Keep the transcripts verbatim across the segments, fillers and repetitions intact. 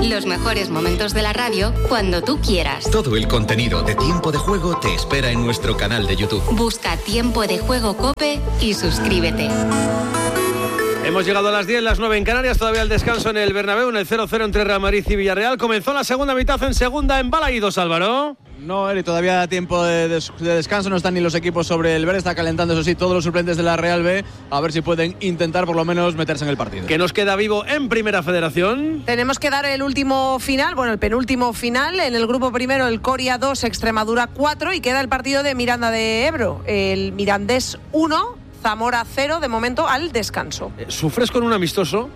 Los mejores momentos de la radio cuando tú quieras. Todo el contenido de Tiempo de Juego te espera en nuestro canal de YouTube. Busca Tiempo de Juego COPE y suscríbete. Hemos llegado a las diez, las nueve en Canarias, todavía el descanso en el Bernabéu, en el cero cero entre Real Madrid y Villarreal. Comenzó la segunda mitad en segunda en Balaídos, Álvaro. No, Eri, todavía da tiempo de, de, de descanso, no están ni los equipos sobre el verde, está calentando, eso sí, todos los suplentes de la Real B, a ver si pueden intentar por lo menos meterse en el partido. ¿Qué nos queda vivo en Primera Federación? Tenemos que dar el último final, bueno, el penúltimo final, en el grupo primero el Coria dos, Extremadura cuatro, y queda el partido de Miranda de Ebro, el Mirandés uno, Zamora cero, de momento al descanso. ¿Sufres con un amistoso?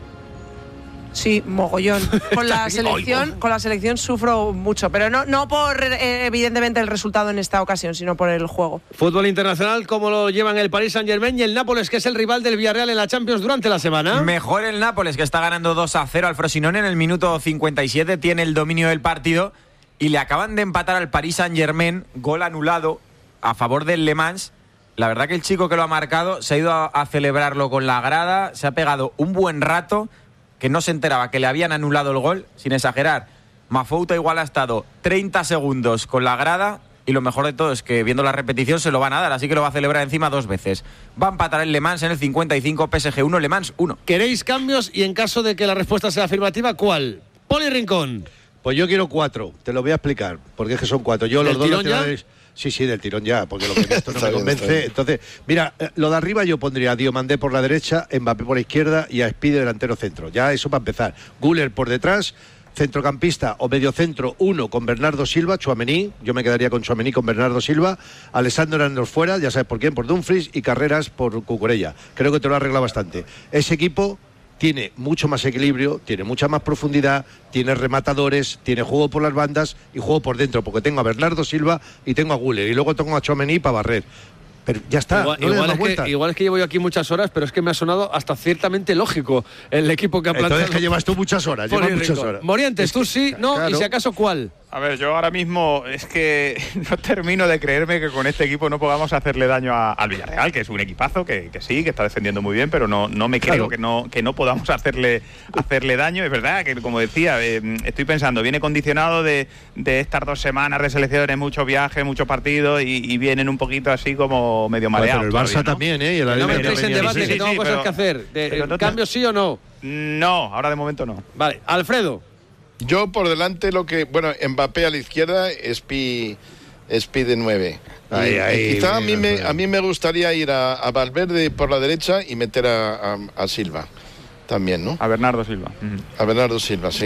Sí, mogollón. Con la selección, con la selección sufro mucho, pero no, no por eh, evidentemente el resultado en esta ocasión, sino por el juego. Fútbol internacional, ¿cómo lo llevan el Paris Saint-Germain y el Nápoles, que es el rival del Villarreal en la Champions durante la semana? Mejor el Nápoles, que está ganando dos a cero al Frosinone en el minuto cincuenta y siete, tiene el dominio del partido y le acaban de empatar al Paris Saint-Germain, gol anulado a favor del Le Mans. La verdad que el chico que lo ha marcado se ha ido a, a celebrarlo con la grada, se ha pegado un buen rato, que no se enteraba que le habían anulado el gol, sin exagerar. Mafouta igual ha estado treinta segundos con la grada y lo mejor de todo es que viendo la repetición se lo van a dar, así que lo va a celebrar encima dos veces. Va a empatar el Le Mans en el cincuenta y cinco, P S G uno, Le Mans uno. ¿Queréis cambios? Y en caso de que la respuesta sea afirmativa, ¿cuál? Poli Rincón. Pues yo quiero cuatro, te lo voy a explicar, porque es que son cuatro. Yo los dos laterales... Sí, sí, del tirón ya, porque lo que esto no me convence. Entonces, mira, lo de arriba yo pondría a Diomandé por la derecha, Mbappé por la izquierda y a Speedy delantero centro. Ya eso para empezar. Güler por detrás, centrocampista o mediocentro uno con Bernardo Silva, Tchouaméni, yo me quedaría con Tchouaméni con Bernardo Silva, Alessandro Hernández fuera, ya sabes por quién, por Dumfries, y Carreras por Cucurella. Creo que te lo arregla bastante. Ese equipo tiene mucho más equilibrio, tiene mucha más profundidad, tiene rematadores, tiene juego por las bandas y juego por dentro, porque tengo a Bernardo Silva y tengo a Güler, y luego tengo a Tchouaméni para barrer. Pero ya está, igual, no igual, le es que, igual es que llevo yo aquí muchas horas, pero es que me ha sonado hasta ciertamente lógico el equipo que ha planteado. Entonces que llevas tú muchas horas, llevas muchas horas. Morientes, es tú que, sí, no, claro. Y si acaso, ¿cuál? A ver, yo ahora mismo es que no termino de creerme que con este equipo no podamos hacerle daño a, al Villarreal, que es un equipazo, que, que sí, que está defendiendo muy bien, pero no, no me creo claro. que no que no podamos hacerle hacerle daño. Es verdad que, como decía, eh, estoy pensando, viene condicionado de, de estas dos semanas de selecciones, muchos viajes, muchos partidos, y, y vienen un poquito así como medio mareados. Pero el Barça todavía, ¿no? también, ¿eh? Y el no me entres en debate, sí, sí, que tengo sí, cosas pero, que hacer. De, no ¿Cambio te... sí o no? No, ahora de momento no. Vale, Alfredo. Yo por delante lo que... Bueno, Mbappé a la izquierda, Espi, Espi de nueve. Ahí, ahí, quizá bien, a mí, me, bien. a mí me gustaría ir a, a Valverde por la derecha y meter a, a, a Silva también, ¿no? A Bernardo Silva. A Bernardo Silva, sí.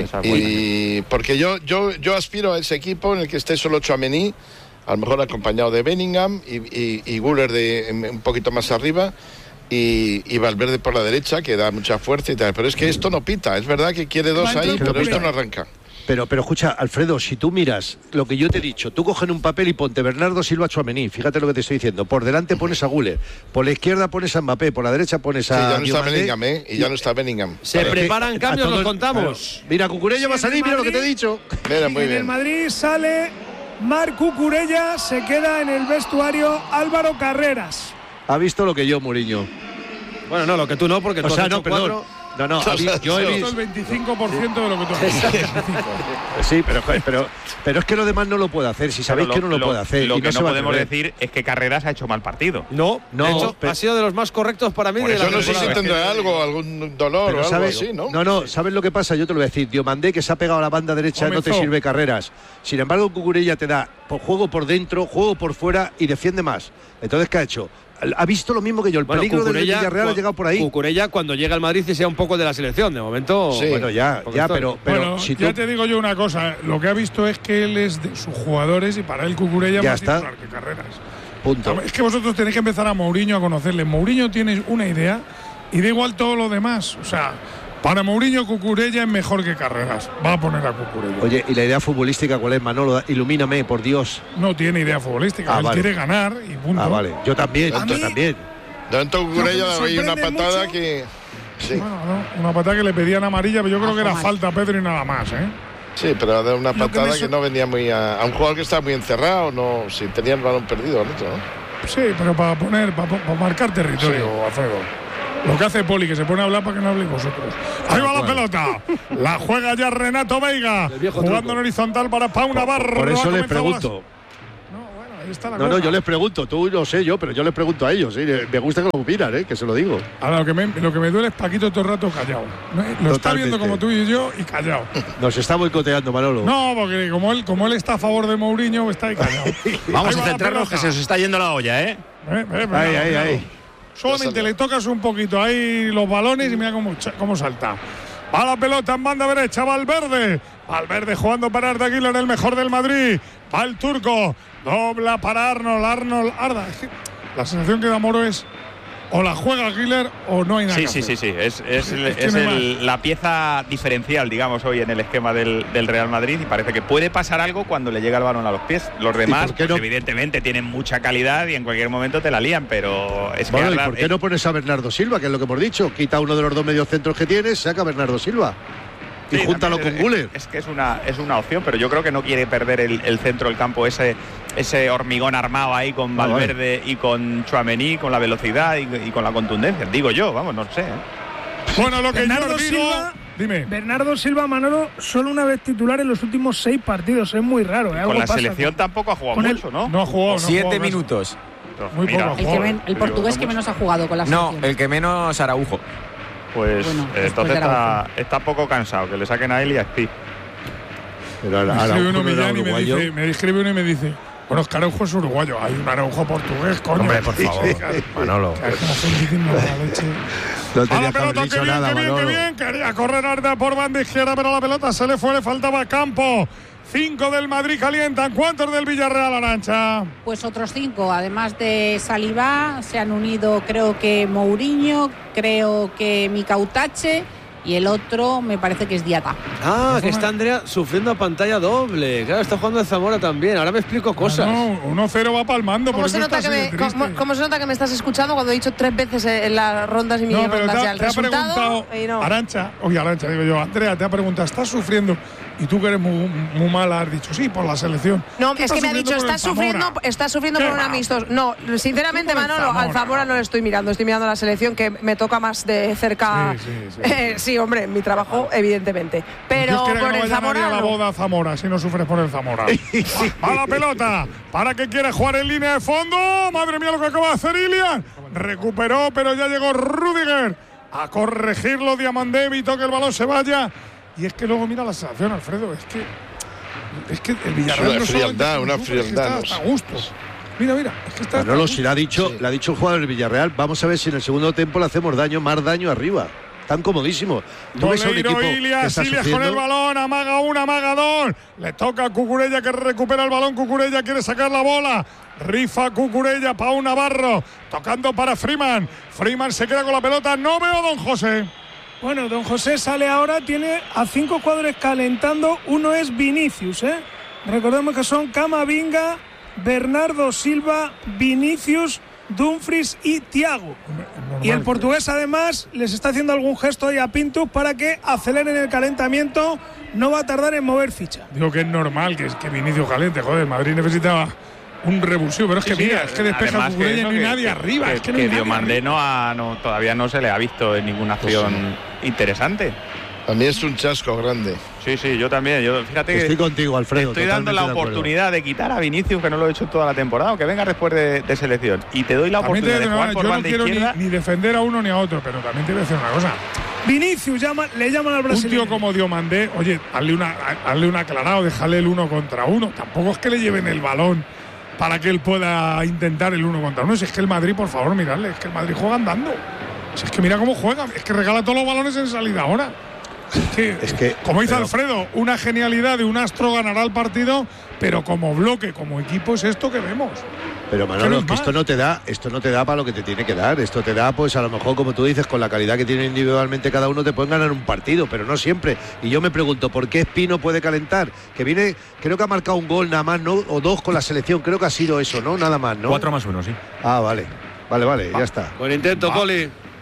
Y porque yo, yo, yo aspiro a ese equipo en el que esté solo Tchouaméni, a lo mejor acompañado de Bellingham y, y, y Güler de un poquito más arriba. Y, y Valverde por la derecha, que da mucha fuerza y tal. Pero es que esto no pita. Es verdad que quiere dos ahí, pero esto no arranca. Pero, pero escucha, Alfredo, si tú miras lo que yo te he dicho, tú coges un papel y ponte Bernardo Silva, Tchouaméni, fíjate lo que te estoy diciendo. Por delante pones a Güler, por la izquierda pones a Mbappé, por la derecha pones a... Sí, ya no está Diomandé, Bellingham, ¿eh? Y ya no está Bellingham. Se vale. preparan cambios, los contamos. Claro. Mira, Cucurella va a salir, mira lo que te he dicho. Mira, muy en bien. el Madrid sale Marc Cucurella, se queda en el vestuario Álvaro Carreras. Ha visto lo que yo, Mourinho. Bueno, no, lo que tú no, porque tú o sea, has no, hecho perdón. cuatro. No, no, yo he visto el veinticinco por ciento de lo que tú has hecho. Sí, pero, pero, pero es que lo demás no lo puede hacer. Si sabéis lo, que no lo, lo puede hacer. Lo y que no, no podemos decir es que Carreras ha hecho mal partido. No, no. De hecho, pero, ha sido de los más correctos para mí. Por de eso la no sé si temporada. tendrá algo, algún dolor o algo ¿sabes? así, ¿no? No, no, ¿sabes lo que pasa? Yo te lo voy a decir. Diomandé, que se ha pegado a la banda derecha, Comenzó. no te sirve Carreras. Sin embargo, Cucurella te da por juego por dentro, juego por fuera y defiende más. Entonces, ¿qué ha hecho? Ha visto lo mismo que yo. El Bueno, peligro del Cucurella, Villarreal ha llegado por ahí. Cucurella, cuando llega al Madrid, y sea un poco de la selección. De momento, Sí. Bueno, ya, ya, pero, pero bueno, si ya tú... te digo yo una cosa. Lo que ha visto es que él es de sus jugadores y para él Cucurella Ya más está. titular que Carreras. Punto. Es que vosotros tenéis que empezar a Mourinho a conocerle. Mourinho tiene una idea y da igual todo lo demás. O sea, para Mourinho Cucurella es mejor que Carreras. Va a poner a Cucurella. Oye, ¿y la idea futbolística cuál es, Manolo? Ilumíname, por Dios. No tiene idea futbolística. Ah, él vale. quiere ganar y punto. Ah, vale. Yo también, A yo mí- también. Tanto Cucurella Lo que me hay una sorprende patada mucho- que... Sí. Bueno, no, una patada que le pedían amarilla, pero yo creo que era mal. falta a Pedro y nada más, ¿eh? Sí, pero ha dado una Lo que patada me que, sor- no venía muy a, a un jugador que estaba muy encerrado, no, si tenía el balón perdido, ¿no? Sí, pero para poner, para, para marcar territorio, Sí. Alfredo. Lo que hace Poli, que se pone a hablar para que no habléis vosotros. Ahí va la pelota. La juega ya Renato Veiga. Jugando en horizontal para Pau Navarro. Por eso les pregunto. Está la no, cosa. no, yo les pregunto, tú lo sé yo, pero yo les pregunto a ellos, ¿sí? Me gusta que lo opinan, ¿eh? Que se lo digo. Ahora, lo que me, lo que me duele es Paquito todo el rato callado. Lo Totalmente. Está viendo como tú y yo y callado. Nos está boicoteando, Manolo. No, porque como él, como él está a favor de Mourinho, está ahí callado. Vamos ahí a centrarnos que se os está yendo la olla, ¿eh? eh, eh ahí, ahí, ahí. Solamente le tocas un poquito ahí los balones y mira cómo, cómo salta. Va la pelota en banda derecha, Valverde. Valverde jugando para Arda Güler, el mejor del Madrid. Va el turco. Dobla para Arnold. Arnold, Arda. Es que la sensación que da Moro es o la juega Güler o no hay nada. Sí, que sí, hacer. sí, sí. Es, es, es, es el, la pieza diferencial, digamos, hoy en el esquema del, del Real Madrid. Y parece que puede pasar algo cuando le llega el balón a los pies. Los demás, pues, no? evidentemente, tienen mucha calidad y en cualquier momento te la lían, pero es bueno, que. ¿y por qué no pones a Bernardo Silva, que es lo que hemos dicho? Quita uno de los dos mediocentros que tienes, saca a Bernardo Silva. Y sí, júntalo con Güler. Es, es que es una, es una opción, pero yo creo que no quiere perder el, el centro del campo, ese, ese hormigón armado ahí con Valverde ah, vale. y con Tchouaméni, con la velocidad y, y con la contundencia. Digo yo, vamos, no sé. ¿eh? Bueno, lo que Bernardo yo digo, Silva, dime. Bernardo Silva, Manolo, solo una vez titular en los últimos seis partidos. Es muy raro. ¿eh? Con la pasa, selección ¿no? tampoco ha jugado mucho, ¿no? No ha jugado. No Siete jugado minutos. Muy Mira, poco. El, que men, el portugués no que menos ha jugado con la selección. No, el que menos Araujo. Pues bueno, eh, entonces está, está poco cansado, que le saquen a él y a Spi. Pero ahora, me, escribe uno Millán y me, dice, me escribe uno y me dice, bueno, es que Araujo es uruguayo, hay un Araujo portugués, coño. Hombre, por favor, Manolo. No a la pelota, que bien, nada, que bien, que bien, quería correr Arda por banda izquierda, pero la pelota se le fue, le faltaba campo. Cinco del Madrid calientan. ¿Cuántos del Villarreal, Arancha? Pues otros cinco. Además de Saliba, se han unido creo que Mourinho, creo que Mikautache y el otro me parece que es Diata. Ah, que está Andrea sufriendo a pantalla doble. Claro, está jugando el Zamora también. Ahora me explico cosas. No, uno cero va palmando. ¿Cómo se, nota que me, ¿cómo, ¿Cómo se nota que me estás escuchando cuando he dicho tres veces en las rondas y mini no, rondas te, ya? El te resultado, ha preguntado, y no. Arancha, oye, Arancha, digo yo, Andrea, te ha preguntado, ¿estás sufriendo? Y tú que eres muy, muy mala, has dicho, sí, por la selección. No, es que me ha dicho, estás sufriendo, estás sufriendo por un amistoso. No, sinceramente, Manolo, al Zamora no le estoy mirando, estoy mirando la selección que me toca más de cerca. Sí, sí, sí. Eh, sí hombre, en mi trabajo, evidentemente. Pero por no el Zamora. A la boda Zamora, si no sufres por el Zamora. Va la pelota, para que quiere jugar en línea de fondo. Madre mía, lo que acaba de hacer Ilian. Recuperó, pero ya llegó Rüdiger a corregirlo. Diamandé evitó que el balón se vaya. Y es que luego mira la sensación, Alfredo, es que es que el Villarreal una no frialdad, una frialdad. Está a gusto. Mira, mira, es que está. Manolo, si le ha dicho, sí. le ha dicho el jugador del Villarreal, vamos a ver si en el segundo tiempo le hacemos daño, más daño arriba. Tan comodísimo. ¿Tú ves a un equipo Ilias, que Ilias con el balón, amaga una, amaga dos. Le toca a Cucurella que recupera el balón. Cucurella quiere sacar la bola. Rifa Cucurella, Pau Navarro, tocando para Freeman. Freeman se queda con la pelota. No veo a Don José. Bueno, Don José sale ahora, tiene a cinco jugadores calentando. Uno es Vinicius, ¿eh? Recordemos que son Camavinga, Bernardo Silva, Vinicius, Dumfries y Thiago. Normal. Y el portugués además les está haciendo algún gesto ahí a Pintus para que aceleren el calentamiento. No va a tardar en mover ficha. Digo que es normal que, que Vinicius caliente. Joder, Madrid necesitaba un revulsivo, pero es que sí, mira, sí, es que despeja Cucurella y no hay nadie que, arriba. Que, es que no que hay Diomandé no, ha, no todavía no se le ha visto en ninguna acción pues, interesante. A mí es un chasco grande. Sí, sí, yo también. Yo, fíjate Estoy que contigo, Alfredo. Estoy dando la oportunidad de, de quitar a Vinicius, que no lo he hecho toda la temporada, o que venga después de, de selección. Y te doy la oportunidad de jugar por yo banda no quiero izquierda. Ni, ni defender a uno ni a otro, pero también te voy a decir una cosa. Vinicius llama, le llaman al brasileño. Un tío como Diomandé, oye, hazle, una, hazle un aclarado, déjale el uno contra uno. Tampoco es que le lleven el balón para que él pueda intentar el uno contra uno. Si es que el Madrid, por favor, miradle, es que el Madrid juega andando. Si es que mira cómo juega, es que regala todos los balones en salida ahora. Es que, es que como dice pero, Alfredo, una genialidad de un astro ganará el partido, pero como bloque, como equipo es esto que vemos. Pero Manolo, que esto no te da, esto no te da para lo que te tiene que dar. Esto te da, pues a lo mejor, como tú dices, con la calidad que tiene individualmente cada uno, te pueden ganar un partido, pero no siempre. Y yo me pregunto, ¿por qué Espino puede calentar? Que viene, creo que ha marcado un gol nada más, ¿no? O dos con la selección, creo que ha sido eso, ¿no? Nada más, ¿no? Cuatro más uno, sí. Ah, vale. Vale, vale, Va. ya está. Buen intento, Va. Poli.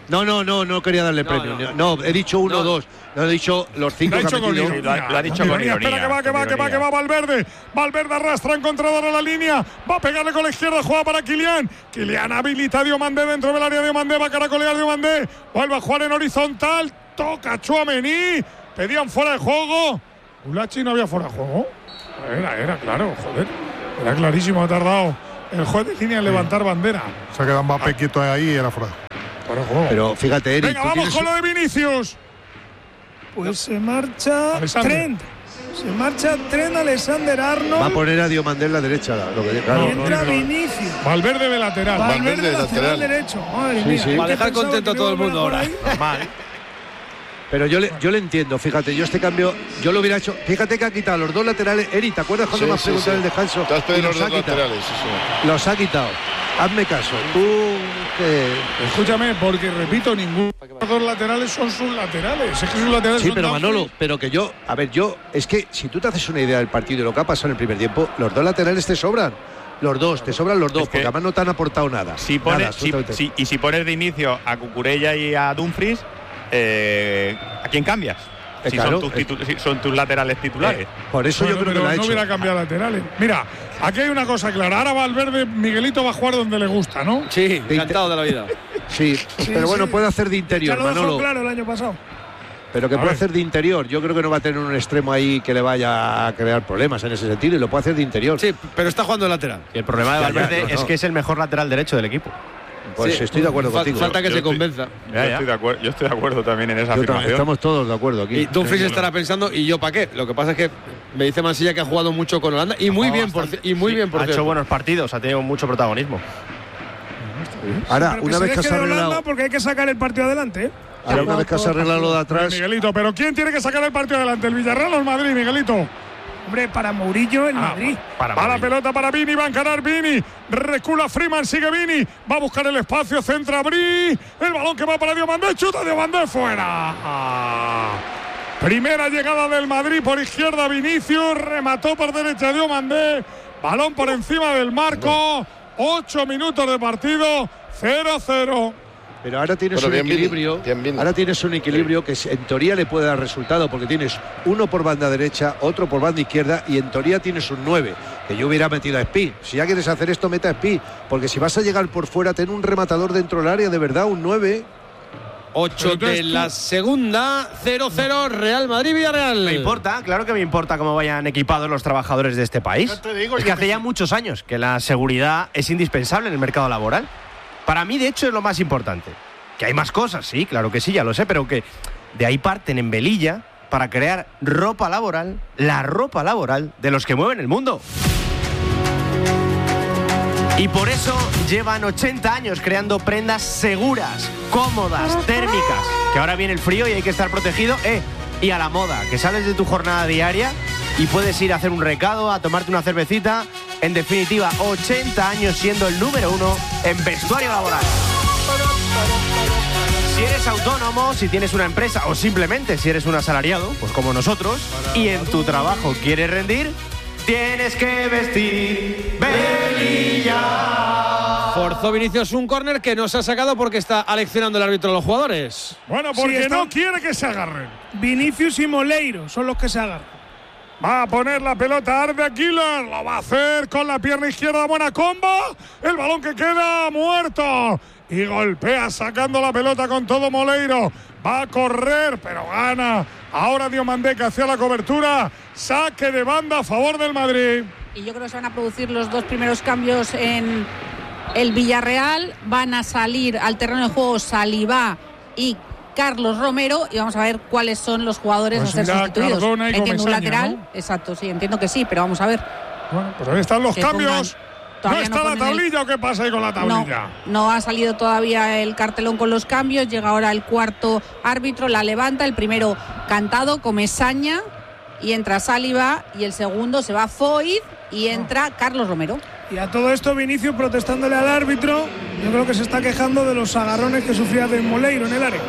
No, no, no, no quería darle No, premio. no. No, he dicho uno o No. dos. No he dicho los cinco Lo ha que dicho ha con metido. ironía. Lo ha- lo ha dicho con ironía, Espera que va, que va, con que va, que va, ironía. Valverde. Valverde arrastra, encontrador a la línea. Va a pegarle con la izquierda, juega para Kylian. Kylian habilita a Diomandé dentro del área de Diomandé. Va a caracolear Diomandé. Vuelve a jugar en horizontal. Toca Tchouaméni. Pedían fuera de juego. Ulachi no había fuera de juego. Era, era, claro, joder. Era clarísimo, ha tardado el juez de línea en levantar bandera. Se ha quedado Mbappé quieto ahí y era fuera. Pero fíjate, Eric. Venga, tú vamos tienes- con lo de Vinicius. Pues se marcha Alexander. Trent. Se marcha Trent Alexander-Arnold. Va a poner a Diomandé en la derecha. Lo que, claro. y entra Vinicius. Valverde de lateral. Valverde lateral derecho. Madre Sí, mía. sí. ¿Qué Para dejar pensaba contento a que todo no el mundo iba a ahora. ver por ahí? Mal. Pero yo le, yo le entiendo, fíjate, yo este cambio, yo lo hubiera hecho. Fíjate que ha quitado los dos laterales. Eri, ¿te acuerdas cuando Sí, me has sí, preguntado sí. el descanso? Te has pedido Y los dos ha quitado. laterales, sí, sí. Los ha quitado. Hazme caso. Tú. que- Escúchame, porque repito, ninguno de los dos laterales son sus laterales. Es que sus laterales Sí, son pero Dumfries. Manolo, pero que yo, a ver, yo, es que si tú te haces una idea del partido y lo que ha pasado en el primer tiempo, los dos laterales te sobran. Los dos, te sobran los dos, Es que porque además no te han aportado nada. Si Nada, pones, si- absolutamente. si- y si pones de inicio a Cucurella y a Dumfries, eh, ¿a quién cambias? Eh, Si claro, son, tus eh. titu- si son tus laterales titulares. Eh, por eso Bueno, yo creo pero que lo ha no hecho. hubiera cambiado laterales. Mira, aquí hay una cosa clara. Ahora Valverde, Miguelito va a jugar donde le gusta, ¿no? Sí, encantado de la vida. Sí, pero bueno, sí. puede hacer de Ya interior, lo dejó Manolo. claro el año pasado. Pero que A puede ver. hacer de interior. Yo creo que no va a tener un extremo ahí que le vaya a crear problemas en ese sentido y lo puede hacer de interior. Sí, pero está jugando de lateral. Y el problema de Ya, ya, Valverde no, no. es que es el mejor lateral derecho del equipo. Pues Sí. estoy de acuerdo Fal- contigo. Falta que Yo se estoy- convenza. Yo, Ya, ya. Estoy de acuerdo, yo estoy de acuerdo también en esa Yo ta- afirmación. estamos todos de acuerdo aquí. Y Dumfries estará pensando, ¿y yo para qué? Lo que pasa es que me dice Mansilla que ha jugado mucho con Holanda y muy Oh, bien, por, bastante. ci- y muy Sí, bien por ha hecho cierto. buenos partidos, ha tenido mucho protagonismo. Ahora, Pero que una se vez que deje se ha de Holanda arreglado, porque hay que sacar el partido adelante. ¿eh? ahora una vez que se ha arreglado lo de atrás, Miguelito, pero ¿quién tiene que sacar el partido adelante? ¿El Villarreal o el Madrid, Miguelito? Hombre, para Mourinho el Ah, Madrid. Para Va la Madrid. pelota para Vini, va a encarar Vini. Recula Freeman, sigue Vini. Va a buscar el espacio, centra Bri. El balón que va para Diomandé, chuta Diomandé fuera. Ah. Primera llegada del Madrid por izquierda, Vinicius. Remató por derecha Diomandé. Balón por encima del marco. Ocho minutos de partido. cero a cero. pero ahora tienes Pero un bien Vini, equilibrio. bien Vini. Ahora tienes un equilibrio que en teoría le puede dar resultado porque tienes uno por banda derecha, otro por banda izquierda y en teoría tienes un nueve. Que yo hubiera metido a Spi. Si ya quieres hacer esto, mete a Spi. Porque si vas a llegar por fuera, ten un rematador dentro del área, de verdad, un nueve. ocho Entonces de tú- la segunda, cero cero Real Madrid-Villarreal. Me importa, claro que me importa cómo vayan equipados los trabajadores de este país. Ya te digo es yo que que hace ya sí. muchos años que la seguridad es indispensable en el mercado laboral. Para mí, de hecho, es lo más importante. Que hay más cosas, sí, claro que sí, ya lo sé, pero que de ahí parten en velilla para crear ropa laboral, la ropa laboral de los que mueven el mundo. Y por eso llevan ochenta años creando prendas seguras, cómodas, térmicas. Que ahora viene el frío y hay que estar protegido. Eh, y a la moda, que sales de tu jornada diaria y puedes ir a hacer un recado, a tomarte una cervecita. En definitiva, ochenta años siendo el número uno en vestuario laboral. Si eres autónomo, si tienes una empresa o simplemente si eres un asalariado, pues como nosotros, y en tu trabajo quieres rendir, tienes que vestir velilla. Forzó Vinicius un córner que no se ha sacado porque está aleccionando el árbitro a los jugadores. Bueno, porque Sí, está- no quiere que se agarren. Vinicius y Moleiro son los que se agarran. Va a poner la pelota Arde Killer. Lo va a hacer con la pierna izquierda. Buena comba. El balón que queda muerto. Y golpea sacando la pelota con todo Moleiro. Va a correr, pero gana. Ahora Diomandé que hacia la cobertura. Saque de banda a favor del Madrid. Y yo creo que se van a producir los dos primeros cambios en el Villarreal. Van a salir al terreno de juego Salivá y Carlos Romero y vamos a ver cuáles son los jugadores Pues a ser irá sustituidos. Cardona y Entiendo un Comesaña, lateral, ¿no? exacto, sí, entiendo que sí, pero vamos a ver. Bueno, pues ahí están los Que cambios. pongan- ¿No todavía está no la ponen el- tablilla o qué pasa ahí con la No, tablilla? no ha salido todavía el cartelón con los cambios. Llega ahora el cuarto árbitro, la levanta. El primero cantado, Comesaña, y entra Saliba. Y el segundo se va Foyt y entra Carlos Romero. Y a todo esto Vinicius protestándole al árbitro. Yo creo que se está quejando de los agarrones que sufría de Moleiro en el área.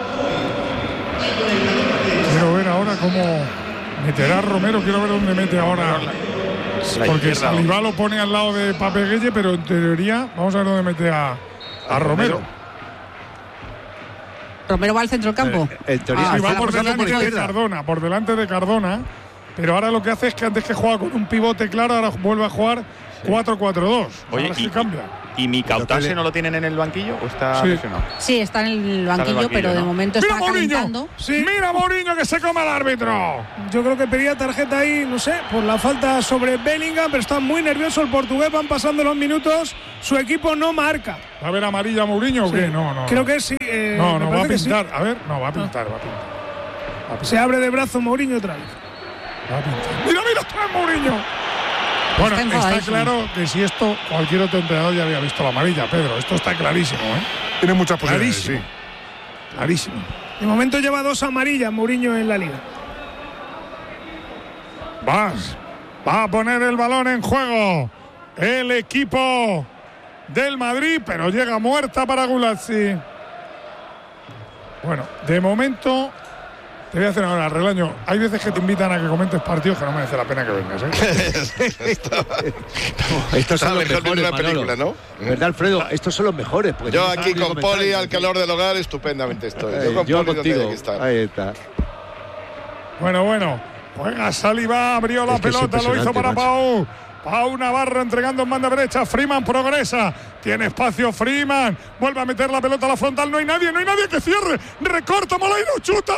Quiero ver ahora cómo meterá Romero. Quiero ver dónde mete ahora. Porque izquierda. Salivá lo pone al lado de Pape Gueye, pero en teoría vamos a ver dónde mete a, a Romero. Romero va al centro del campo. Eh, en teoría, Ah, sí, va está por pasando delante por de izquierda. Cardona, por delante de Cardona. Pero ahora lo que hace es que antes que juega con un pivote claro, ahora vuelve a jugar cuatro cuatro dos. Oye, ahora sí y- cambia. ¿Y mi Cautase no lo tienen en el banquillo o está Sí. lesionado? Sí, está en el banquillo, banquillo, pero de ¿no? momento ¡Mira está Mourinho! calentando. Sí. ¡Mira Mourinho que se come al árbitro! Yo creo que pedía tarjeta ahí, no sé, por la falta sobre Bellingham, pero está muy nervioso el portugués, van pasando los minutos, su equipo no marca. ¿Va a ver amarilla a Mourinho o qué? Sí. No, no. Creo no. que sí. eh, No, me no, va a parece que sí. pintar. A ver, no, va a pintar, va a pintar. Va a pintar. Se abre de brazo Mourinho otra vez. Va a pintar. ¡Mira, mira, está Mourinho! Bueno, Está está, enfadadísimo. claro que si esto, cualquier otro entrenador ya había visto la amarilla, Pedro. Esto está clarísimo, ¿eh? Tiene muchas posibilidades, Clarísimo. sí. Clarísimo. De momento lleva dos amarillas Mourinho en la liga. Vas. Va a poner el balón en juego el equipo del Madrid, pero llega muerta para Gulazzi. Bueno, de momento te voy a hacer ahora, Relaño. Hay veces que te invitan a que comentes partidos que no merece la pena que vengas, ¿eh? Estos son Está los mejor que mejores, una Manolo. película, ¿no? ¿Verdad, Alfredo? Estos son los mejores. Porque Yo no aquí saben ni con comentar, Poli ni al calor del hogar estupendamente estoy. Eh, Yo con yo Poli donde contigo. hay que estar. Ahí está. Bueno, bueno. Juega Saliba, abrió la Es que es pelota, lo hizo impresionante, para macho. Pau. Pau Navarro entregando en banda derecha. Freeman progresa. Tiene espacio Freeman. Vuelve a meter la pelota a la frontal. No hay nadie, no hay nadie que cierre. Recorta Moleiro, chuta.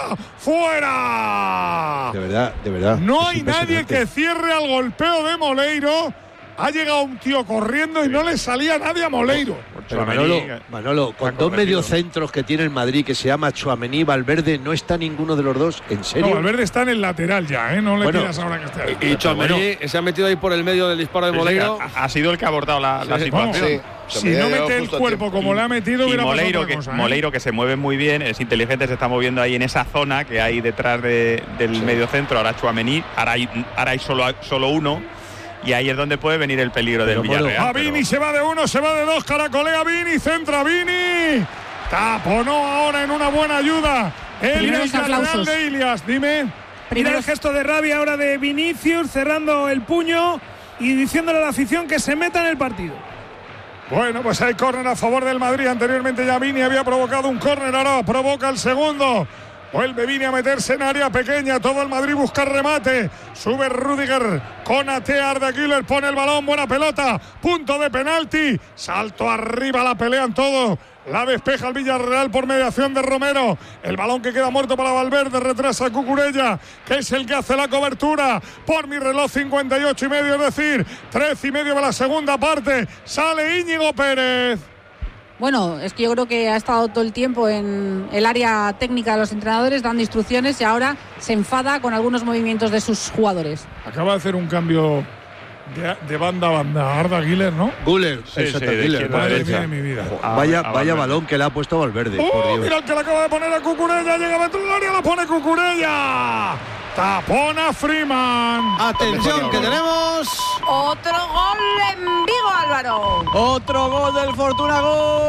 ¡Fuera! De verdad, de verdad. No Es hay nadie impresionante. que cierre al golpeo de Moleiro. Ha llegado un tío corriendo y no le salía nadie a Moleiro. Pero Manolo, Manolo, con dos mediocentros que tiene el Madrid, que se llama Tchouaméni y Valverde, no está ninguno de los dos. ¿En serio? No, Valverde está en el lateral ya, ¿eh? No le Bueno, pidas ahora que esté ahí. Y Tchouaméni se ha metido ahí por el medio del disparo de Sí, sí, Moleiro. ha, ha sido el que ha abordado la, la Sí, situación. Sí. Si Se me no ha llegado mete el justo a cuerpo tiempo. como le ha metido, Y hubiera pasado Moleiro otra que, cosa, ¿eh? Moleiro, que se mueve muy bien, es inteligente, se está moviendo ahí en esa zona que hay detrás de, del medio centro. Ahora Tchouaméni, ahora hay, ahora hay solo, solo uno. Y ahí es donde puede venir el peligro del Pero, Molo, Villarreal. A Vini pero- se va de uno, se va de dos, caracolea Vini, centra Vini. Taponó ahora en una buena ayuda. El Primeros Villarreal aplausos. de Ilias, dime. Mira Primero el gesto de rabia ahora de Vinicius, cerrando el puño y diciéndole a la afición que se meta en el partido. Bueno, pues hay córner a favor del Madrid. Anteriormente ya Vini había provocado un córner, ahora provoca el segundo. Vuelve Vini a meterse en área pequeña. Todo el Madrid busca remate. Sube Rüdiger con Atea. Arda Güler pone el balón. Buena pelota. Punto de penalti. Salto arriba. La pelean todos. La despeja el Villarreal por mediación de Romero. El balón que queda muerto para Valverde. Retrasa a Cucurella, que es el que hace la cobertura. Por mi reloj cincuenta y ocho y medio, es decir, trece y medio de la segunda parte. Sale Íñigo Pérez. Bueno, es que yo creo que ha estado todo el tiempo en el área técnica de los entrenadores dando instrucciones y ahora se enfada con algunos movimientos de sus jugadores. Acaba de hacer un cambio de, de banda a banda. Arda Güler, ¿no? Güler, Sí, exacto, sí, de Güler, izquierda a Madre derecha. mía de mi vida. A- Vaya, a vaya Valverde. balón que le ha puesto Valverde, por ¡Oh, Dios. mira el que le acaba de poner a Cucurella! Llega dentro del área, la pone Cucurella. Tapona Freeman. Atención, que tenemos. Otro gol en Vigo, Álvaro. Otro gol del Fortuna,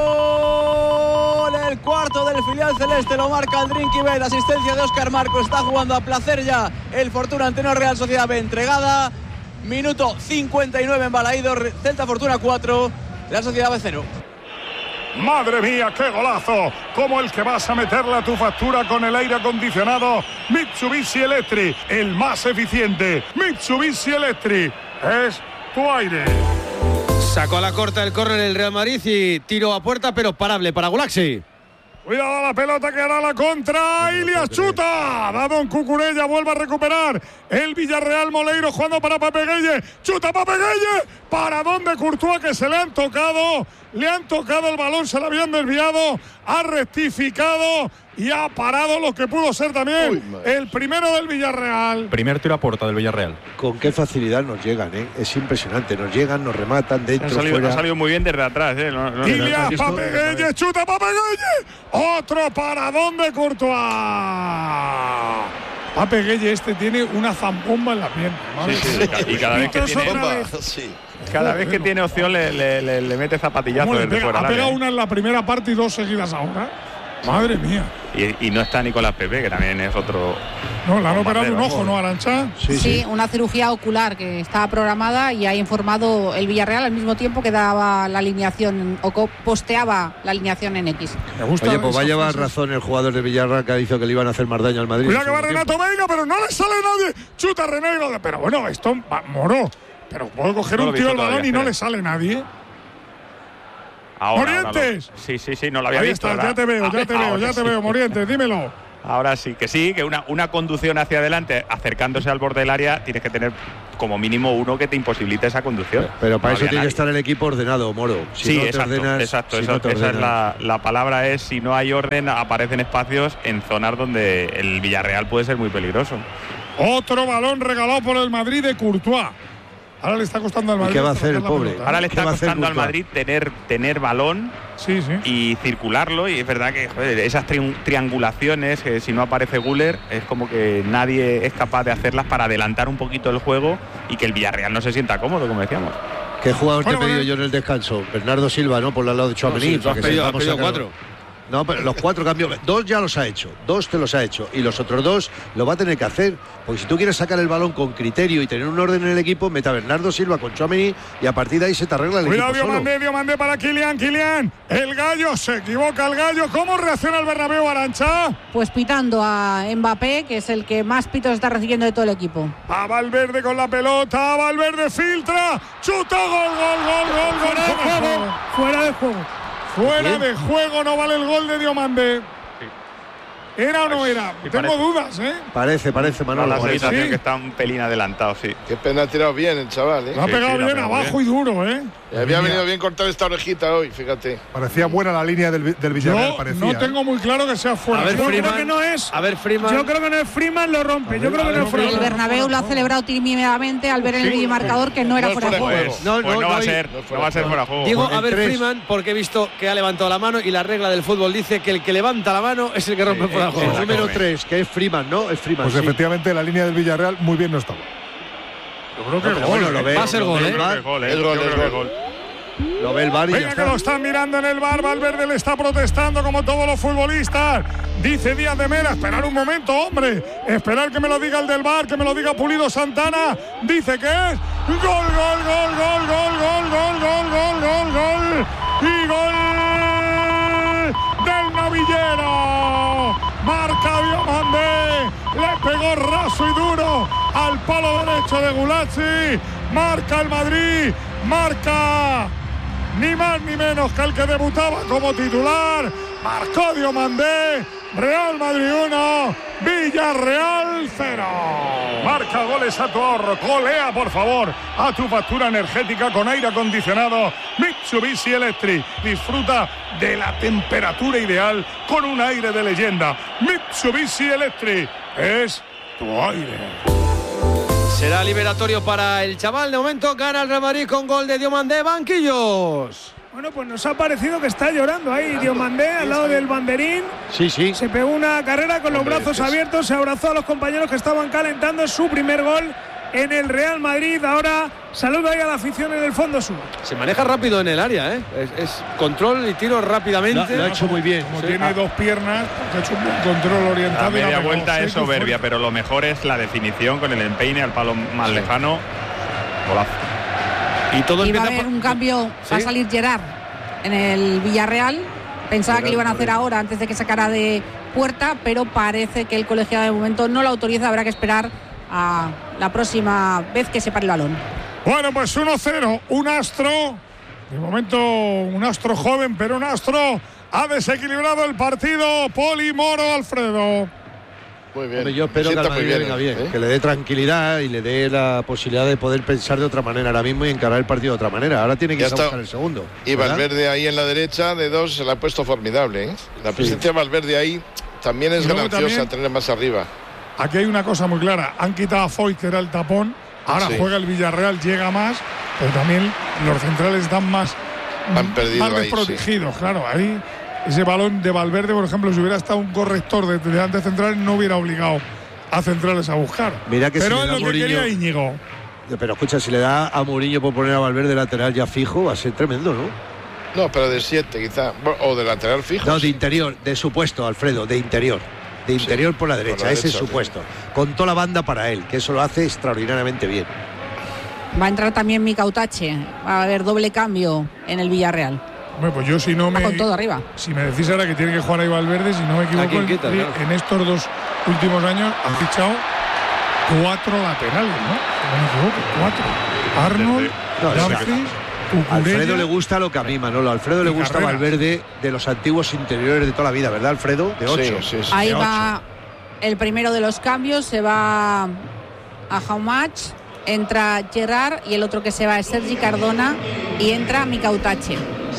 gol. El cuarto del filial celeste lo marca el Drinky Bet. Asistencia de Óscar Marcos. Está jugando a placer ya el Fortuna ante una Real Sociedad B entregada. Minuto cincuenta y nueve en Balaído. Celta Fortuna cuatro. Real Sociedad B cero. Madre mía, qué golazo. Como el que vas a meterle a tu factura con el aire acondicionado Mitsubishi Electric, el más eficiente. Mitsubishi Electric es tu aire. Sacó a la corta el córner el Real Madrid y tiro a puerta, pero parable para Gulaxi. Cuidado la pelota que hará la contra. Ilias chuta. Dado en Cucurella, vuelve a recuperar el Villarreal. Moleiro jugando para Pape Gueye. Chuta Pape Gueye. ¿Para dónde Courtois, que se le han tocado? Le han tocado el balón, se lo habían desviado. Ha rectificado y ha parado lo que pudo ser también Uy, madre. el primero del Villarreal. Primer tiro a puerta del Villarreal. Con qué facilidad nos llegan, ¿eh? Es impresionante. Nos llegan, nos rematan Ha dentro, salido, fuera. ha salido muy bien desde atrás. ¿eh? No, no- Ilias, esto- Pape Gueye, chuta Pape Gueye. Otro paradón de Courtois. Pape Gueye este tiene una zambomba en la pierna. madre Sí, sí, mía. y cada vez que Entonces, tiene- otra Bomba, vez. sí. Cada vez que tiene opción le, le- le- le mete zapatillazo ¿Cómo le desde pega? fuera. Ha del área, pegado ¿eh? una en la primera parte y dos seguidas ahora. Madre mía. Y, y no está Nicolás Pepe, que también es otro. No, le han operado un ojo, ¿no, Arantxa? Sí, sí, sí, una cirugía ocular que estaba programada y ha informado el Villarreal al mismo tiempo que daba la alineación o posteaba la alineación en X. Oye, pues va a llevar razón el jugador de Villarreal que ha dicho que le iban a hacer más daño al Madrid. Cuidado que va Renato Veiga, pero no le sale nadie. Chuta René. Pero bueno, esto va, Moro. Pero puedo coger no un tío el balón y no le sale nadie. Ahora, Morientes. Ahora lo, sí, sí, sí, no lo había Ahí visto. Está, ya te veo, ya te veo, ya te veo, Morientes, dímelo. Ahora sí, que sí, que una, una conducción hacia adelante, acercándose al borde del área, tienes que tener como mínimo uno que te imposibilite esa conducción. Pero para no eso tiene nadie. que estar el equipo ordenado, Moro. Si sí, no te exacto, ordenas, exacto. si Eso, no te esa es ordenas. la, la palabra, es si no hay orden, aparecen espacios en zonas donde el Villarreal puede ser muy peligroso. Otro balón regalado por el Madrid de Courtois. Ahora le está costando al Madrid. ¿Y qué va a hacer el pobre? Pelota, ¿eh? Ahora le está costando al Courtois? Madrid tener, tener balón sí, sí. y circularlo. Y es verdad que joder, esas tri triangulaciones, que si no aparece Güler, es como que nadie es capaz de hacerlas para adelantar un poquito el juego y que el Villarreal no se sienta cómodo, como decíamos. ¿Qué jugador bueno, te he pedido bueno. yo en el descanso? Bernardo Silva, ¿no? Por el lado de Tchouaméni. No, sí, has pedido, has pedido cuatro. No, pero los cuatro cambios, dos ya los ha hecho, dos te los ha hecho y los otros dos lo va a tener que hacer, porque si tú quieres sacar el balón con criterio y tener un orden en el equipo, meta a Bernardo Silva con Tchouaméni y a partir de ahí se te arregla el Cuidado, equipo solo. Diomandé, Diomandé para Kylian, Kylian. El gallo, se equivoca el gallo. ¿Cómo reacciona el Bernabéu, Arantxa? Pues pitando a Mbappé, que es el que más pitos está recibiendo de todo el equipo. A Valverde con la pelota, Valverde filtra, chuta, gol, gol, gol, gol, gol. Fuera de juego, fuera de juego. Fuera de juego, no vale el gol de Diomandé. ¿Era o no era? Sí, Tengo parece. dudas, ¿eh? Parece, parece, Da Manolo. la parece. sensación sí. que está un pelín adelantado, sí. Qué pena ha tirado bien el chaval, ¿eh? Lo ha Sí, pegado sí, lo ha bien pegado abajo bien. y duro, ¿eh? Le había venido bien cortar esta orejita hoy, fíjate. Parecía buena la línea del, del Villarreal, Yo parecía. no ¿eh? tengo muy claro que sea fuera. A ver, Yo Freeman. creo que no es. A ver, Freeman. Yo creo que no es Freeman, lo rompe. Yo creo que no es El Freeman. Bernabéu lo ha celebrado tímidamente al ver en el videomarcador que no era No es fuera de fuera de juego. juego. No, Pues no, no, va no, a y- ser, no va a ser fuera de juego. Digo, En a ver, tres. Freeman, porque he visto que ha levantado la mano y la regla del fútbol dice que el que levanta la mano es el que rompe Sí, fuera de eh, juego. El Exacto. número tres, que es Freeman, ¿no? Es Freeman. Pues sí. efectivamente la línea del Villarreal muy bien no estaba. Yo creo que Pero gol, bueno, lo ¿eh? ve, Va a ser lo gol, ve ¿eh? el Yo creo VAR, que gol, ¿eh? Es gol, Yo es creo que gol. lo ve el VAR y ya Venga, que está. lo están mirando en el bar. Valverde le está protestando como todos los futbolistas. Dice Díaz de Mera, esperar un momento, hombre. Esperar que me lo diga el del bar, que me lo diga Pulido Santana. Dice que es gol, gol, gol, gol, gol, gol, gol, gol, gol, gol, gol. Y gol del novillero. Marca Diomandé. Le pegó raso y duro al palo derecho de Gulazzi. Marca el Madrid. Marca ni más ni menos que el que debutaba como titular. Marcó Diomandé. Real Madrid uno, Villarreal cero. Marca goles a tu ahorro. Golea, por favor, a tu factura energética con aire acondicionado Mitsubishi Electric. Disfruta de la temperatura ideal con un aire de leyenda. Mitsubishi Electric es tu aire. Será liberatorio para el chaval. De momento gana el Real Madrid con gol de Diomandé. Banquillos. Bueno, pues nos ha parecido que está llorando ahí Diomandé al lado del banderín. Sí, sí. Se pegó una carrera con los Hombre, brazos es- abiertos, se abrazó a los compañeros que estaban calentando. Su primer gol en el Real Madrid. Ahora saluda ahí a la afición en el fondo sur. Se maneja rápido en el área, ¿eh? Es, es control y tiro rápidamente. Lo, lo ha hecho muy bien. Como Sí. tiene Ah, dos piernas, porque ha hecho un buen control La orientado. y la media pegó. vuelta Sí, es muy soberbia, fuerte. pero lo mejor es la definición con el empeine al palo más lejano. Golazo. Y todo Y va a empieza haber por- un cambio, va a ¿Sí? salir Gerard en el Villarreal. Pensaba que lo iban a hacer ahora antes de que sacara de puerta, pero parece que el colegiado de momento no lo autoriza. Habrá que esperar a la próxima vez que se pare el balón. Bueno, pues uno cero, un astro. De momento, un astro joven, pero un astro ha desequilibrado el partido. Poli Moro, Alfredo. Muy bien. Hombre, yo espero Me que al sienta muy Madrid venga bien, ¿eh? que le dé tranquilidad y le dé la posibilidad de poder pensar de otra manera ahora mismo y encarar el partido de otra manera. Ahora tiene que Ya ir a está. buscar el segundo. Y ¿verdad? Valverde ahí en la derecha de dos se la ha puesto formidable, ¿eh? La presencia de Valverde ahí también es Y luego gananciosa, también- tener más arriba. Aquí hay una cosa muy clara. Han quitado a Foy, que era el tapón. Ahora Sí. juega el Villarreal, llega más, pero también los centrales están más, Han perdido más ahí, desprotegidos. Claro, ahí ese balón de Valverde, por ejemplo, si hubiera estado un corrector de delante central, no hubiera obligado a centrales a buscar. Mira que si pero le es da lo que Mourinho- quería Íñigo. Pero escucha, si le da a Mourinho por poner a Valverde lateral ya fijo, va a ser tremendo, ¿no? No, pero de siete quizá. O de lateral fijo. No, de interior, de supuesto, Alfredo, de interior. De interior sí, por la derecha, por la ese derecha, es supuesto. Sí. Con toda la banda para él, que eso lo hace extraordinariamente bien. Va a entrar también Mika Utache. Va a haber doble cambio en el Villarreal. Bueno, pues yo si no me. Va con todo arriba. Si me decís ahora que tiene que jugar ahí Valverde, si no me equivoco, el, quita, claro. en estos dos últimos años han fichado cuatro laterales, ¿no? Si no me equivoco, cuatro. Arnold, no, Dumfries, Cucurella, Alfredo le gusta lo que a mí, Manolo. Alfredo le gusta Carreras. Valverde de los antiguos interiores de toda la vida, ¿verdad, Alfredo? De ocho. Sí, sí, sí. Ahí de va ocho. El primero de los cambios, se va a Jaumach, entra Gerard y el otro que se va es Sergi Cardona y entra Mika Utache.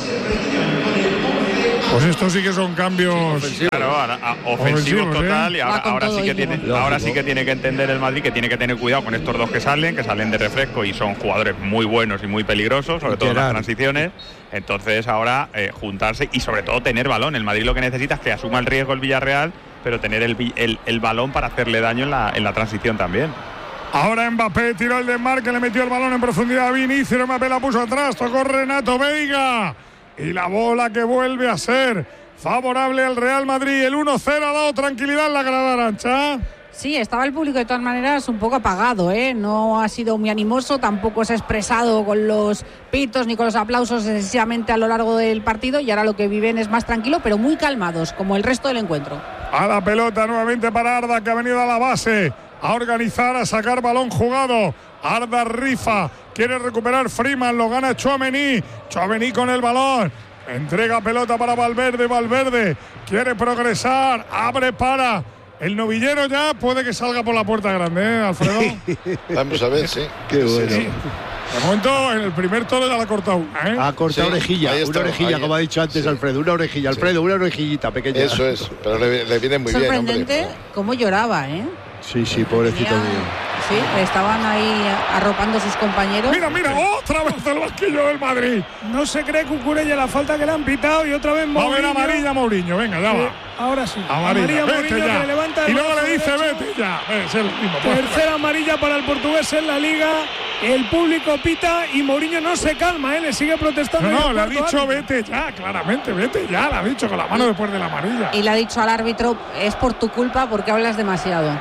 Pues estos sí que son cambios ofensivos, claro, ahora, a, ofensivos ofensivos total, ¿eh? Y ahora, ahora sí que tiene, Lógico. ahora sí que tiene que entender el Madrid que tiene que tener cuidado con estos dos que salen, que salen de refresco y son jugadores muy buenos y muy peligrosos, sobre todo en las transiciones. Entonces ahora eh, juntarse y sobre todo tener balón. El Madrid lo que necesita es que asuma el riesgo el Villarreal, pero tener el, el, el balón para hacerle daño en la, en la transición también. Ahora Mbappé tiró el desmarque, le metió el balón en profundidad a Vinicius, Mbappé la puso atrás, tocó Renato Veiga. Y la bola que vuelve a ser favorable al Real Madrid. El uno cero ha dado tranquilidad en la grada, Arancha. Sí, estaba el público de todas maneras un poco apagado, ¿eh? No ha sido muy animoso, tampoco se ha expresado con los pitos ni con los aplausos excesivamente a lo largo del partido y ahora lo que viven es más tranquilo, pero muy calmados, como el resto del encuentro. A la pelota nuevamente para Arda, que ha venido a la base a organizar, a sacar balón jugado. Arda rifa, quiere recuperar Freeman, lo gana Tchouaméni. Tchouaméni con el balón, entrega pelota para Valverde, Valverde quiere progresar, abre para el novillero, ya puede que salga por la puerta grande, ¿eh, Alfredo? Vamos a ver, sí. Qué bueno. Sí. De momento, en el primer toro ya la ha cortado una, ¿eh? Ha cortado sí, orejilla, está, una orejilla, ahí, como ha dicho antes sí. Alfredo, una orejilla, Alfredo, sí. una orejillita pequeña. Eso es, pero le, le viene muy bien, sorprendente hombre. Cómo lloraba, ¿eh? Sí, sí, pobrecito mío. Sí, estaban ahí arropando sus compañeros. Mira, mira, otra vez el banquillo del Madrid. No se cree Cucurella la falta que le han pitado y otra vez Mourinho. Va a ver amarilla Mourinho, venga, ya sí, va. Ahora sí. Amarilla, amarilla vete Mourinho, ya. que le levanta el y luego le dice, derecho. vete ya. Es el mismo. Tercera amarilla para el portugués en la Liga. El público pita y Mourinho no se calma, ¿eh? Le sigue protestando. No, no, le ha dicho árbitro. vete ya, claramente, vete ya. Le ha dicho con la mano después de la amarilla. Y le ha dicho al árbitro, es por tu culpa porque hablas demasiado.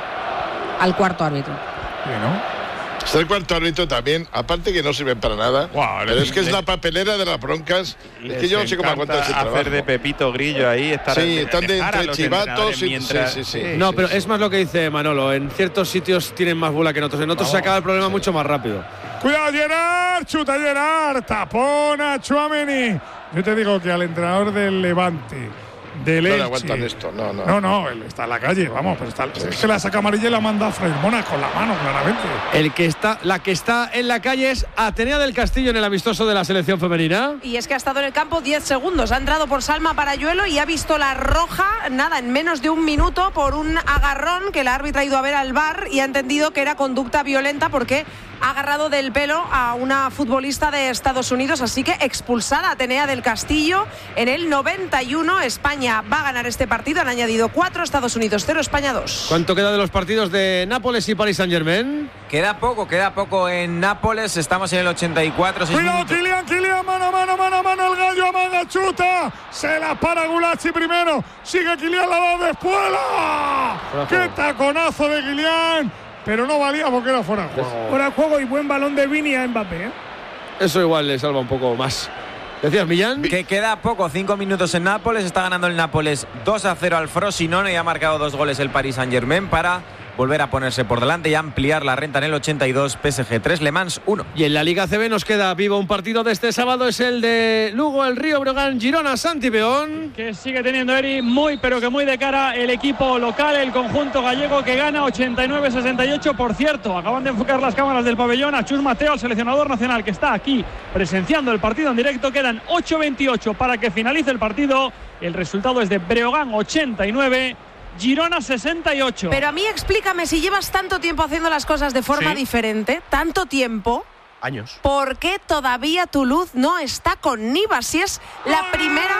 Al cuarto árbitro. ¿Sí, no? Está el cuarto árbitro también, aparte que no sirven para nada, wow, pero es que es la papelera de las broncas. Es que yo no sé cómo aguanta ese trabajo. Hacer de Pepito Grillo ahí, estar sí, están de entre chivatos y mientras... sí, sí, sí, no, sí, pero sí, es más lo que dice Manolo. En ciertos sitios tienen más bola que en otros. En otros oh, se acaba el problema sí. mucho más rápido. Cuidado, Gerard, chuta Gerard, tapona Tchouaméni. Yo te digo que al entrenador del Levante, del no Elche, le aguantan esto, no, no. No, no, él está en la calle, vamos, pero está, sí, es que la saca amarilla y la manda a Fred Mona con la mano, claramente. El que está, la que está en la calle es Atenea del Castillo en el amistoso de la selección femenina. Y es que ha estado en el campo diez segundos, ha entrado por Salma Parayuelo y ha visto la roja, nada, en menos de un minuto por un agarrón que la árbitra ha ido a ver al V A R y ha entendido que era conducta violenta porque ha agarrado del pelo a una futbolista de Estados Unidos, así que expulsada Atenea del Castillo en el noventa y uno. España va a ganar este partido, han añadido cuatro, Estados Unidos cero, España dos. ¿Cuánto queda de los partidos de Nápoles y Paris Saint-Germain? Queda poco, queda poco en Nápoles, estamos en el ochenta y cuatro. Cuidado, Kylian, Kylian, mano, mano, mano, mano, el gallo amaga, chuta, se la para Gulacsi primero, sigue Kylian, la da de espuela. ¡Qué taconazo de Kylian! Pero no valía porque era fuera de juego. Fuera de juego y buen balón de Vini a Mbappé, ¿eh? Eso igual le salva un poco más. ¿Decías, Millán? Que queda poco, cinco minutos en Nápoles. Está ganando el Nápoles dos a cero al Frosinone y ha marcado dos goles el Paris Saint-Germain para volver a ponerse por delante y ampliar la renta en el ochenta y dos. P S G tres, Le Mans uno. Y en la Liga C B nos queda vivo un partido de este sábado, es el de Lugo, el Río Breogán, Girona, Santi Peón. Que sigue teniendo Eri muy pero que muy de cara el equipo local, el conjunto gallego que gana ochenta y nueve sesenta y ocho. Por cierto, acaban de enfocar las cámaras del pabellón a Chus Mateo, el seleccionador nacional que está aquí presenciando el partido en directo. Quedan ocho veintiocho para que finalice el partido. El resultado es de Breogán ochenta y nueve, Girona sesenta y ocho. Pero a mí explícame, si llevas tanto tiempo haciendo las cosas de forma ¿Sí? diferente, tanto tiempo, años, ¿por qué todavía tu luz no está con Nivas? Si es la primera.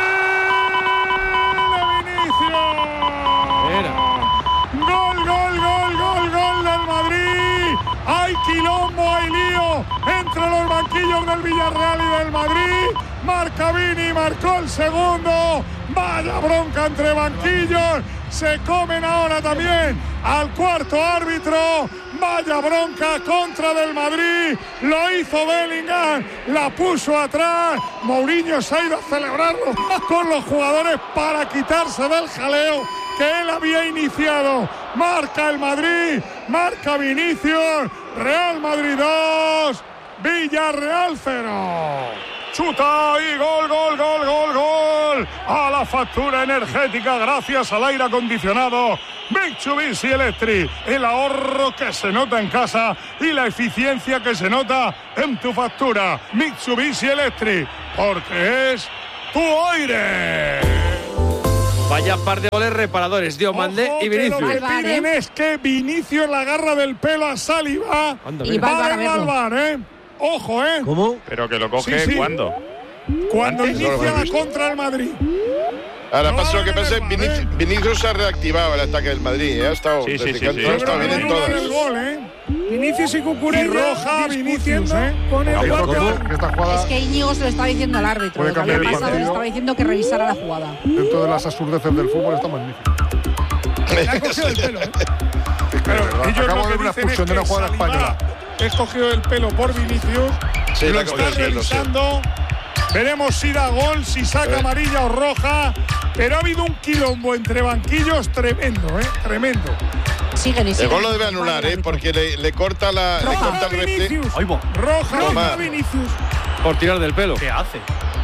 Gol, gol, gol, gol, gol del Madrid. Hay quilombo, hay lío entre los banquillos banquillos del Villarreal y del Madrid. Marca Vini, marcó el segundo. Vaya bronca entre banquillos. Se comen ahora también al cuarto árbitro. Vaya bronca contra del Madrid. Lo hizo Bellingham. La puso atrás. Mourinho se ha ido a celebrarlo con los jugadores para quitarse del jaleo que él había iniciado. Marca el Madrid. Marca Vinicius. Real Madrid dos. Villarreal cero. Chuta y gol, gol, gol, gol, gol. A la factura energética gracias al aire acondicionado Mitsubishi Electric. El ahorro que se nota en casa y la eficiencia que se nota en tu factura. Mitsubishi Electric, porque es tu aire. Vaya par de goles reparadores, Diomandé y Vinicius. Lo que piden es que Vinicius la agarra del pelo a Saliba y va al bar, ¿eh? Ojo, ¿eh? ¿Cómo? Pero que lo coge, sí, sí. ¿Cuándo? Cuando Antes inicia la contra el Madrid. Ahora no pasa lo que pasa, bar, Vinicius, ¿eh? Vinicius se ha reactivado el ataque del Madrid, ¿eh? Ha estado, sí, sí, sí, sí. ha estado bien en todas. El gol, ¿eh? Vinicius y Cucurella. Y roja, Vinicius, ¿eh? Con el que esta jugada Es que Íñigo se lo estaba diciendo al árbitro. puede Lo que había cambiar el pasado le partido. estaba diciendo que revisara la jugada. dentro de las absurdeces del fútbol está magnífico. Le ha cogido el pelo, ¿eh? Pero ellos Acabo lo de que ver una dicen es expulsión de una que jugada Saliba española. es cogido el pelo por Vinicius. Sí, lo la está cogió, sí, lo sé. revisando. Veremos si da gol, si saca Eh. amarilla o roja. Pero ha habido un quilombo entre banquillos tremendo, ¿eh? Tremendo. Siguen y El siguen. gol lo debe anular, ¿eh? Porque le, le corta la, le Roja corta el repte. Vinicius. Ahí va. Roja Toma. para Vinicius. Por tirar del pelo. ¿Qué hace?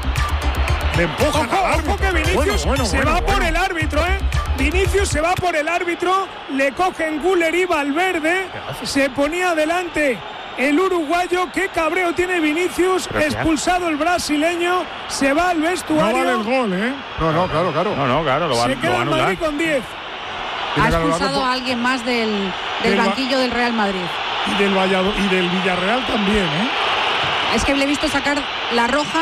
Le empuja Ojo, ojo que Vinicius Bueno, bueno, se bueno, va bueno. por el árbitro, ¿eh? Vinicius se va por el árbitro, le cogen Güler y Valverde, se ponía adelante el uruguayo. Qué cabreo tiene Vinicius, expulsado el brasileño, se va al No vestuario. vale el gol, ¿eh? No, no, claro, claro. No, no, claro, lo va, Se lo va queda a el Madrid anular. con diez. Ha Tiene que anularlo expulsado por- a alguien más del, del Del ba- banquillo del Real Madrid. Y del, Vallado- y del Villarreal también, ¿eh? Es que le he visto sacar la roja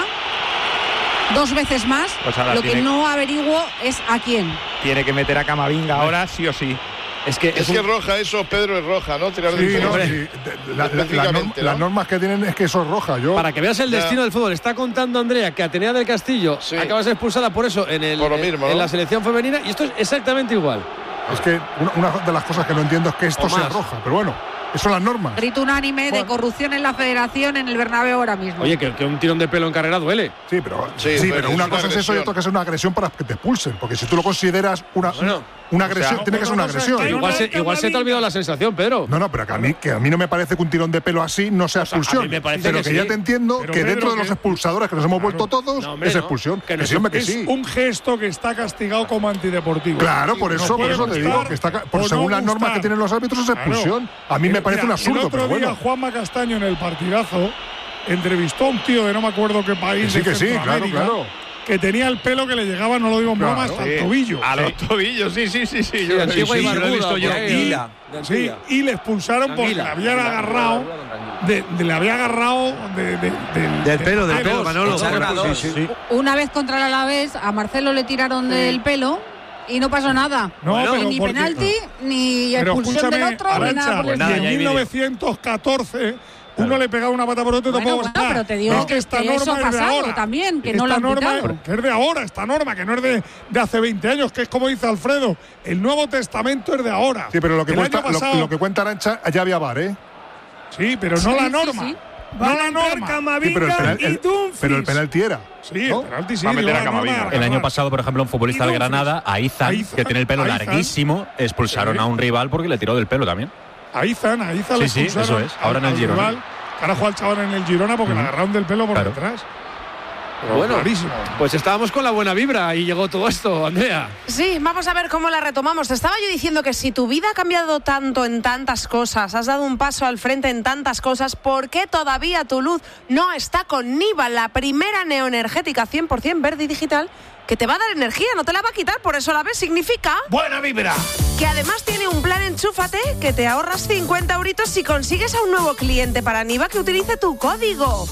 dos veces más. Pues ahora Lo que tiene- no averiguo es a quién. Tiene que meter a Camavinga ahora sí o sí. Es que Es es que un- roja eso, Pedro, es roja, ¿no? Tirar Sí, del no, pelo. sí. De- la- la- la- Específicamente, las ¿no? normas que tienen es que eso es roja. Yo, Para que veas el Ya. destino del fútbol, está contando Andrea que Atenea del Castillo Sí. acaba de ser expulsada por eso en, el, Por lo mismo, en ¿no? la selección femenina y esto es exactamente igual. es que una, una de las cosas que no entiendo es que esto O sea más. roja. Pero bueno, eso son las normas. Grito unánime de corrupción en la federación en el Bernabéu ahora mismo. Oye, que, que un tirón de pelo en carrera duele. Sí, pero, Sí, sí, pero pero es una una cosa es eso y agresión. otra que es una agresión para que te expulsen. Porque si tú lo consideras una, Bueno, una agresión, sea, tiene que ser una otra cosa es agresión. que Igual, se, Marca igual se te ha Camavinga. olvidado la sensación, Pedro. No, no, pero que a mí, que a mí no me parece que un tirón de pelo así no sea sea, a expulsión. mí me parece pero que que, sí. ya te entiendo Pero, que Pedro, dentro de que- los expulsadores que nos hemos vuelto todos No, hombre, es no. expulsión. Que Que, no sí, hombre, que Es sí. un gesto que está castigado como antideportivo. Claro, por eso, por puede eso te digo gustar que está ca- o por no según las normas gustar. que tienen los árbitros es Claro. expulsión. A mí me Eh, parece mira, un absurdo, el otro pero día bueno. Juanma Castaño en el partidazo entrevistó a un tío de no me acuerdo qué país Que sí, de que sí, claro, Centroamérica, claro. que tenía el pelo que le llegaba, no lo digo en Claro, broma, hasta Sí, el tobillo. A los tobillos, sí, sí, sí, sí. Sí, yo lo he antigua visto. y Sí, lo he visto barbuda, yo. por ahí. Y- De Sí, Anguila. y le expulsaron porque Anguila. le habían agarrado de, de- le había agarrado de, de- del- Del pelo, del pelo, dos. Manolo. Echaron a dos. Sí, sí. Una vez contra el Alavés, a Marcelo le tiraron del pelo y no pasó nada. No, Ni- pero ni porque- penalti, ni Pero expulsión del escúchame, otro, ni Arantxa, nada por el en nada, ya estilo. hay vídeo. mil novecientos catorce uno le pegaba una pata por otro y Bueno, tampoco bueno, está. pero te digo es que esta que eso norma ha es de pasado ahora. también, que no Esta lo han norma, quitado. que es de ahora, esta norma, que no es de, de hace veinte años, que es como dice Alfredo, el Nuevo Testamento es de ahora. Sí, pero lo que, El cuenta, año lo- pasado- lo, que cuenta Arancha, ya había VAR, ¿eh? Sí, pero no Sí, la sí, norma. sí. No Van a la entrar norma. Sí, Camavinga pero, el penal- y el- Dumfries. pero el penalti era. Sí, ¿no? el penalti sí. Va a meter digo, a la norma Camavinga. de El año Camavinga. pasado, por ejemplo, un futbolista Y del Dumfries. Granada, a Izan, Aizan, que tiene el pelo Aizan. larguísimo, expulsaron Sí. a un rival porque le tiró del pelo también. A Izan, a Izan le Sí, sí, expulsaron eso es. Ahora en al- el al Girona. rival. Ahora juega el chaval en el Girona porque le agarraron del pelo por Claro. detrás. Pero Bueno, clarísimo. pues estábamos con la buena vibra y llegó todo esto, Andrea. Sí, vamos a ver cómo la retomamos. Te estaba yo diciendo que si tu vida ha cambiado tanto en tantas cosas, has dado un paso al frente en tantas cosas, ¿por qué todavía tu luz no está con Niva, la primera neoenergética cien por ciento verde y digital que te va a dar energía, no te la va a quitar? Por eso la ves significa ¡Buena vibra! que además tiene un plan Enchúfate que te ahorras cincuenta euritos si consigues a un nuevo cliente para Niva que utilice tu código.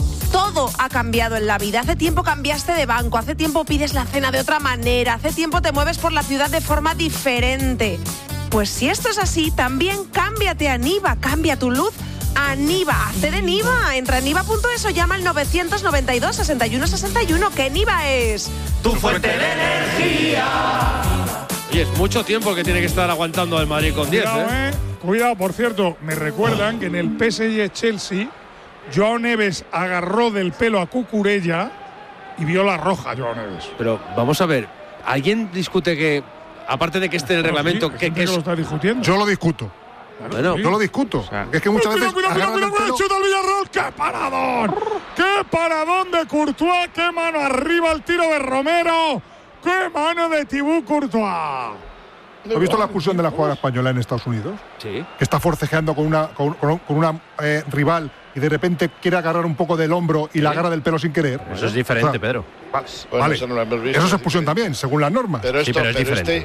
Todo ha cambiado en la vida. Hace tiempo cambiaste de banco, hace tiempo pides la cena de otra manera, hace tiempo te mueves por la ciudad de forma diferente. Pues si esto es así, también cámbiate a Niva, cambia tu luz a Niva. Hacer en Niva. Entra en niva punto es o llama al novecientos noventa y dos, sesenta y uno sesenta y uno, que Niva es tu fuente de energía. Y es mucho tiempo que tiene que estar aguantando al Madrid con diez. Cuidado, ¿eh? eh. Cuidado, por cierto, me recuerdan que en el P S G Chelsea, Joao Neves agarró del pelo a Cucurella y vio la roja, Joao Neves. Pero vamos a ver, ¿alguien discute que, aparte de que esté en el reglamento, que, que lo está discutiendo? Yo lo discuto. Bueno, yo lo discuto. O sea, es que muchas veces. Cuidado, cuidado, cuidado, cuidado, chuta el Villarreal. ¡Qué paradón! ¡Qué paradón de Courtois! ¡Qué mano arriba el tiro de Romero! ¡Qué mano de Thibaut Courtois! ¿Has visto la expulsión de la jugadora española en Estados Unidos? Sí. Que está forcejeando con una, con, con, con una eh, rival y de repente quiere agarrar un poco del hombro y sí. la agarra del pelo sin querer. Eso es diferente, o sea, Pedro. Vale, bueno, vale. Eso, no lo hemos visto, eso es expulsión también, según las normas. Pero esto, sí, pero es pero diferente.